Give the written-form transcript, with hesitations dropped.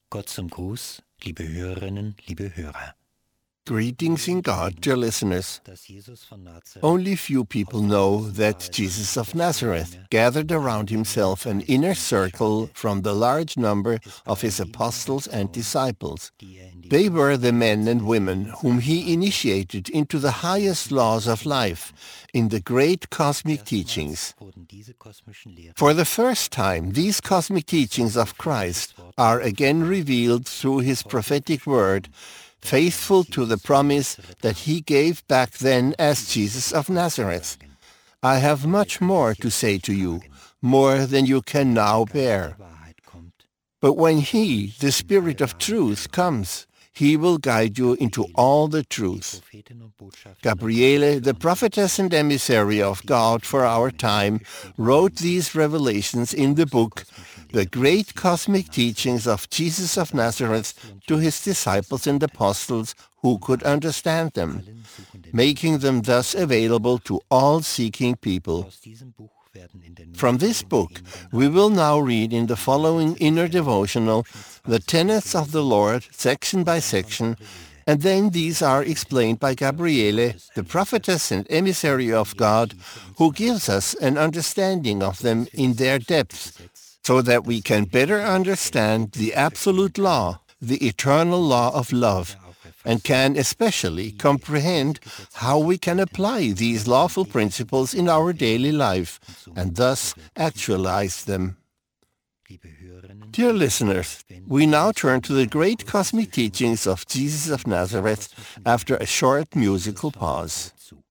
Gott zum Gruß, liebe Hörerinnen, liebe Hörer. Greetings in God, dear listeners. Dass Jesus von Nazareth Only few people know that Jesus of Nazareth gathered around himself an inner circle from the large number of his apostles and disciples. They were the men and women whom he initiated into the highest laws of life in the great cosmic teachings. wurden diese kosmischen Lehren For the first time, these cosmic teachings of Christ are again revealed through his prophetic word, faithful to the promise that he gave back then as Jesus of Nazareth. I have much more to say to you, more than you can now bear. Wahrheit kommt. But when he, the Spirit of truth, comes, he will guide you into all the truth. Prophetin und Botschafter Gabriele, the prophetess and emissary of God for our time, wrote these revelations in the book, The Great Cosmic Teachings of Jesus of Nazareth, to his disciples and apostles who could understand them, making them thus available to all seeking people. aus diesem Buch werden in den From this book, we will now read in the following inner devotional the tenets of the Lord, section by section, and then these are explained by Gabriele, the prophetess and emissary of God, who gives us an understanding of them in their depth, so that we can better understand the absolute law, the eternal law of love, and can especially comprehend how we can apply these lawful principles in our daily life, and thus actualize them. liebe Hörerinnen, Dear listeners, we now turn to the great cosmic teachings of Jesus of Nazareth after a short musical pause. zu.